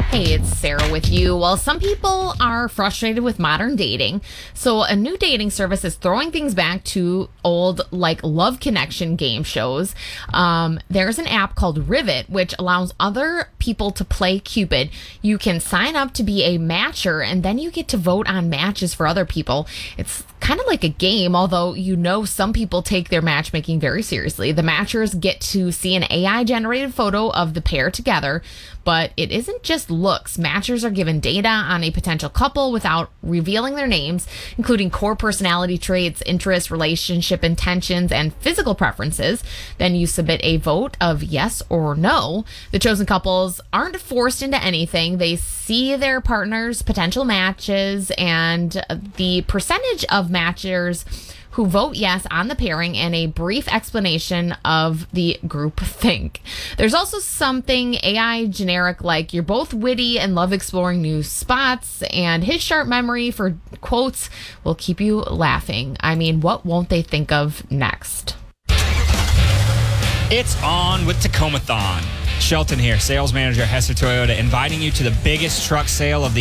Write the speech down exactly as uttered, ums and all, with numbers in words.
Hey, it's Sarah with you. Well, some people are frustrated with modern dating, so a new dating service is throwing things back to old, like, Love Connection game shows. Um, there's an app called Rivet, which allows other people to play Cupid. You can sign up to be a matcher, and then you get to vote on matches for other people. It's kind of like a game, although you know some people take their matchmaking very seriously. The matchers get to see an A I-generated photo of the pair together, but it isn't just looks. Matchers are given data on a potential couple without revealing their names, including core personality traits, interests, relationship intentions, and physical preferences. Then you submit a vote of yes or no. The chosen couples aren't forced into anything. They see their partner's potential matches, and the percentage of matchers who vote yes on the pairing and a brief explanation of the group think. There's also something A I generic like you're both witty and love exploring new spots, and his sharp memory for quotes will keep you laughing. I mean, what won't they think of next? It's on with Tacoma-thon. Shelton here, sales manager at Hester Toyota, inviting you to the biggest truck sale of the